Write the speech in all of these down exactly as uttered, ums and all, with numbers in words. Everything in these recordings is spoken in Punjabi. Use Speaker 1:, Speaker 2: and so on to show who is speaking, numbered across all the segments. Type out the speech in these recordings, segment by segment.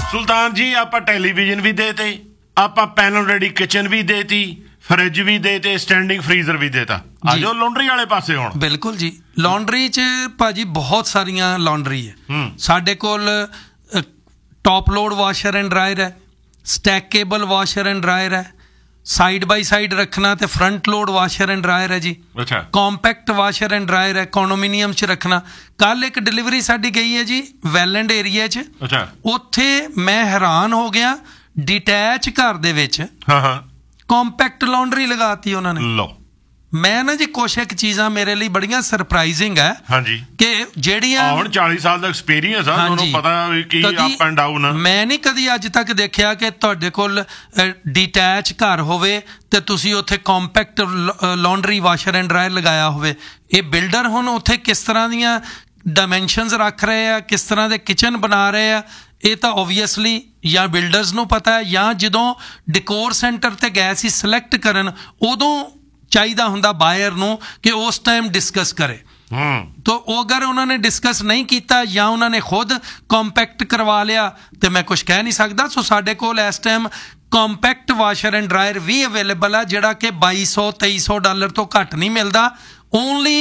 Speaker 1: ਸੁਲਤਾਨ ਜੀ ਆਪਾਂ ਟੈਲੀਵਿਜ਼ਨ ਵੀ ਦੇ ਤੇ, ਆਪਾਂ ਪੈਨਲ ਰੈਡੀ ਕਿਚਨ ਵੀ ਦੇਤੀ, ਫਰਿੱਜ ਵੀ ਦੇ ਤੇ, ਸਟੈਂਡਿੰਗ ਫਰੀਜ਼ਰ ਵੀ ਦੇਤਾ। ਆ ਜਾਓ ਲਾਂਡਰੀ ਵਾਲੇ ਪਾਸੇ ਹੁਣ।
Speaker 2: ਬਿਲਕੁਲ ਜੀ, ਲਾਂਡਰੀ 'ਚ ਭਾਜੀ ਬਹੁਤ ਸਾਰੀਆਂ ਲਾਂਡਰੀ ਹੈ ਸਾਡੇ ਕੋਲ। Top load washer and dryer ਹੈ, ਸਟੈਕੇਬਲ ਵਾਸ਼ਰ ਐਂਡ ਡਰਾਇਰ ਹੈ, ਸਾਈਡ ਬਾਈ ਸਾਈਡ ਰੱਖਣਾ ਤੇ front load washer and dryer ਹੈ ਜੀ।
Speaker 1: ਅੱਛਾ।
Speaker 2: ਕੰਪੈਕਟ ਵਾਸ਼ਰ ਐਂਡ ਡਰਾਇਰ ਹੈ, ਕੋਨੋਮੀਨੀਅਮ 'ਚ ਰੱਖਣਾ। ਕੱਲ ਇੱਕ ਡਿਲੀਵਰੀ ਸਾਡੀ ਗਈ ਹੈ ਜੀ ਵੈਲੈਂਡ ਏਰੀਆ 'ਚ।
Speaker 1: ਅੱਛਾ।
Speaker 2: ਉੱਥੇ ਮੈਂ ਹੈਰਾਨ ਹੋ ਗਿਆ, ਡਿਟੈਚ ਘਰ ਦੇ ਵਿੱਚ
Speaker 1: ਹਾਂ ਹਾਂ
Speaker 2: ਕੰਪੈਕਟ ਲਾਂਡਰੀ ਲਗਾਤੀ ਉਹਨਾਂ ਨੇ।
Speaker 1: ਲਓ,
Speaker 2: ਮੈਂ ਨਾ ਜੀ ਕੁਛ ਇੱਕ ਚੀਜ਼ਾਂ ਮੇਰੇ ਲਈ ਬੜੀਆਂ ਸਰਪ੍ਰਾਈਜ਼ਿੰਗ ਹੈ।
Speaker 1: ਹਾਂਜੀ।
Speaker 2: ਕਿ ਜਿਹੜੀਆਂ
Speaker 1: ਹੁਣ ਚਾਲੀ ਸਾਲ ਦਾ ਐਕਸਪੀਰੀਅੰਸ ਆ, ਤੁਹਾਨੂੰ ਪਤਾ ਵੀ ਕੀ ਅਪ ਐਂਡ ਡਾਊਨ।
Speaker 2: ਮੈਂ ਨਹੀਂ ਕਦੀ ਅੱਜ ਤੱਕ ਦੇਖਿਆ ਕਿ ਤੁਹਾਡੇ ਕੋਲ ਡਿਟੈਚ ਘਰ ਹੋਵੇ ਤੇ ਤੁਸੀਂ ਉੱਥੇ compact laundry washer and dryer ਲਗਾਇਆ ਹੋਵੇ। ਇਹ ਬਿਲਡਰ ਹੁਣ ਉੱਥੇ ਕਿਸ ਤਰ੍ਹਾਂ ਦੀਆਂ ਡਾਇਮੈਂਸ਼ਨਸ ਰੱਖ ਰਹੇ ਆ, ਕਿਸ ਤਰ੍ਹਾਂ ਦੇ ਕਿਚਨ ਬਣਾ ਰਹੇ ਆ, ਇਹ ਤਾਂ ਓਬਵੀਅਸਲੀ ਜਾਂ ਬਿਲਡਰਸ ਨੂੰ ਪਤਾ ਹੈ, ਜਾਂ ਜਦੋਂ ਡਿਕੋਰ ਸੈਂਟਰ ਤੇ ਗਏ ਸੀ ਸਿਲੈਕਟ ਕਰਨ ਉਦੋਂ ਚਾਹੀਦਾ ਹੁੰਦਾ ਬਾਇਰ ਨੂੰ ਕਿ ਉਸ ਟਾਈਮ ਡਿਸਕਸ ਕਰੇ। ਤਾਂ ਉਹ ਅਗਰ ਉਹਨਾਂ ਨੇ ਡਿਸਕਸ ਨਹੀਂ ਕੀਤਾ ਜਾਂ ਉਹਨਾਂ ਨੇ ਖੁਦ ਕੰਪੈਕਟ ਕਰਵਾ ਲਿਆ ਤੇ ਮੈਂ ਕੁਝ ਕਹਿ ਨਹੀਂ ਸਕਦਾ। ਸੋ ਸਾਡੇ ਕੋਲ ਇਸ time compact washer and dryer we available ਆ, ਜਿਹੜਾ ਕਿ ਬਾਈ ਸੌ ਤੇਈ ਸੌ ਡਾਲਰ ਤੋਂ ਘੱਟ ਨਹੀਂ ਮਿਲਦਾ। ਓਨਲੀ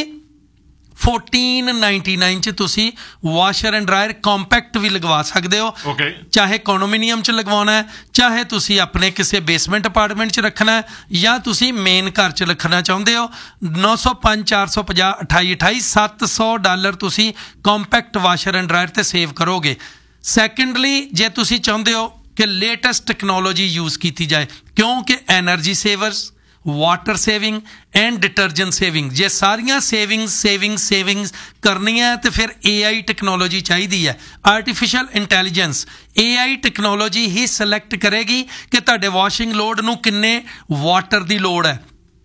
Speaker 2: ਫੋਰਟੀਨ ਨਾਈਨਟੀ ਨਾਈਨ 'ਚ ਤੁਸੀਂ ਵਾਸ਼ਰ ਐਂਡ ਡਰਾਇਰ ਕੰਪੈਕਟ ਵੀ ਲਗਵਾ ਸਕਦੇ ਹੋ।
Speaker 1: okay.
Speaker 2: ਚਾਹੇ ਕੋਨੋਮੀਨੀਅਮ 'ਚ ਲਗਵਾਉਣਾ ਹੈ, ਚਾਹੇ ਤੁਸੀਂ ਆਪਣੇ ਕਿਸੇ ਬੇਸਮੈਂਟ ਅਪਾਰਟਮੈਂਟ 'ਚ ਰੱਖਣਾ ਹੈ, ਜਾਂ ਤੁਸੀਂ ਮੇਨ ਘਰ 'ਚ ਰੱਖਣਾ ਚਾਹੁੰਦੇ ਹੋ। ਨੌ ਸੌ ਪੰਜ ਚਾਰ ਸੌ ਪੰਜਾਹ ਅਠਾਈ ਅਠਾਈ ਸੱਤ ਸੌ ਡਾਲਰ ਤੁਸੀਂ ਕੰਪੈਕਟ ਵਾਸ਼ਰ ਐਂਡ ਡਰਾਇਰ 'ਤੇ ਸੇਵ ਕਰੋਗੇ। ਸੈਕੰਡਲੀ, ਜੇ ਤੁਸੀਂ ਚਾਹੁੰਦੇ ਹੋ ਕਿ ਲੇਟੈਸਟ ਟੈਕਨੋਲੋਜੀ ਯੂਜ਼ ਕੀਤੀ ਜਾਏ, ਕਿਉਂਕਿ energy ਸੇਵਰਸ, water saving and detergent saving, ਜੇ ਸਾਰੀਆਂ ਸੇਵਿੰਗਸ ਸੇਵਿੰਗ ਸੇਵਿੰਗਸ ਕਰਨੀਆਂ ਤੇ ਫਿਰ ਏ ਆਈ ਟੈਕਨੋਲੋਜੀ ਚਾਹੀਦੀ ਹੈ। Artificial intelligence A I technology he select ਕਰੇਗੀ ਕਿ ਤੁਹਾਡੇ ਵਾਸ਼ਿੰਗ ਲੋਡ ਨੂੰ ਕਿੰਨੇ ਵਾਟਰ ਦੀ ਲੋੜ ਹੈ।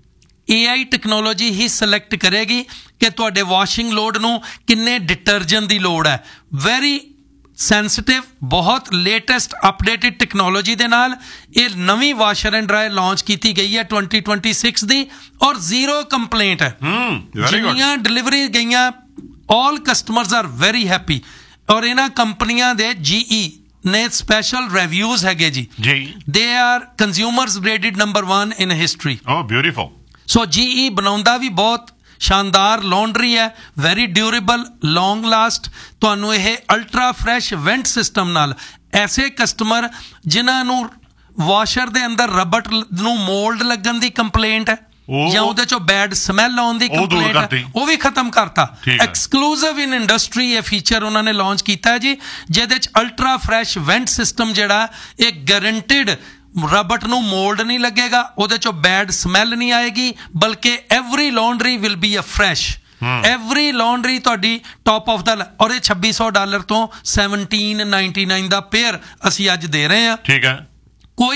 Speaker 2: ਏ ਆਈ ਟੈਕਨੋਲੋਜੀ ਹੀ ਸਿਲੈਕਟ ਕਰੇਗੀ ਕਿ ਤੁਹਾਡੇ ਵਾਸ਼ਿੰਗ ਲੋਡ ਨੂੰ ਕਿੰਨੇ ਡਿਟਰਜੈਂਟ ਦੀ ਲੋੜ ਹੈ। ਵੈਰੀ ਸੈਂਸਿਟਿਵ, ਬਹੁਤ ਲੇਟੈਸਟ ਅਪਡੇਟਿਡ ਟੈਕਨੋਲੋਜੀ ਦੇ ਨਾਲ ਇਹ ਨਵੀਂ ਵਾਸ਼ਰ ਐਂਡ ਡਰਾਇਰ ਲਾਂਚ ਕੀਤੀ ਗਈ ਹੈ ਟਵੈਂਟੀ ਟਵੈਂਟੀ ਸਿਕਸ ਦੀ, ਔਰ ਜ਼ੀਰੋ ਕੰਪਲੇਂਟ ਹੈ। ਜਿੰਨੀਆਂ ਡਿਲੀਵਰੀ ਗਈਆਂ ਆਲ ਕਸਟਮਰਸ ਆਰ ਵੈਰੀ ਹੈਪੀ। ਔਰ ਇਹਨਾਂ ਕੰਪਨੀਆਂ ਦੇ ਜੀ ਈ ਨੇ ਸਪੈਸ਼ਲ ਰਿਵਿਊਜ਼ ਹੈਗੇ ਜੀ। They are consumers rated number one in history.
Speaker 1: O beautiful.
Speaker 2: ਸੋ ਜੀ ਈ ਬਣਾਉਂਦਾ ਵੀ ਬਹੁਤ ਸ਼ਾਨਦਾਰ ਲਾਂਡਰੀ ਹੈ, ਵੈਰੀ ਡਿਊਰੇਬਲ, ਲੌਂਗ ਲਾਸਟ। ਤੁਹਾਨੂੰ ਇਹ ਅਲਟਰਾ ਫਰੈਸ਼ ਵੈਂਟ ਸਿਸਟਮ ਨਾਲ ਐਸੇ ਕਸਟਮਰ ਜਿਨ੍ਹਾਂ ਨੂੰ ਵਾਸ਼ਰ ਦੇ ਅੰਦਰ ਰਬੜ ਨੂੰ ਮੋਲਡ ਲੱਗਣ ਦੀ ਕੰਪਲੇਂਟ ਹੈ ਜਾਂ ਉਹਦੇ ਚੋਂ ਬੈਡ ਸਮੈਲ ਆਉਣ ਦੀ ਕੰਪਲੇਂਟ ਹੈ, ਉਹ ਵੀ ਖਤਮ ਕਰਤਾ। ਐਕਸਕਲੂਸਿਵ ਇਨ ਇੰਡਸਟਰੀ ਇਹ ਫੀਚਰ ਉਹਨਾਂ ਨੇ ਲਾਂਚ ਕੀਤਾ ਜੀ, ਜਿਹਦੇ 'ਚ ਅਲਟਰਾ ਫਰੈਸ਼ ਵੈਂਟ ਸਿਸਟਮ ਜਿਹੜਾ ਇਹ ਗਾਰੰਟਿਡ ਰਬਟ ਨੂੰ ਮੋਲਡ ਨਹੀਂ ਲੱਗੇਗਾ, ਉਹਦੇ ਚੋਂ ਬੈਡ ਸਮੈਲ ਨਹੀਂ ਆਏਗੀ, ਬਲਕਿ every laundry will be a fresh. Every laundry ਤੁਹਾਡੀ ਟੌਪ ਆਫ ਦਾ, ਔਰ ਇਹ ਛੱਬੀ ਸੌ ਡਾਲਰ ਤੋਂ ਸੈਵਨਟੀਨ ਨਾਈਨਟੀ ਨਾਈਨ ਦਾ ਪੇਅਰ ਅਸੀਂ ਅੱਜ ਦੇ ਰਹੇ ਹਾਂ।
Speaker 1: ਠੀਕ ਹੈ।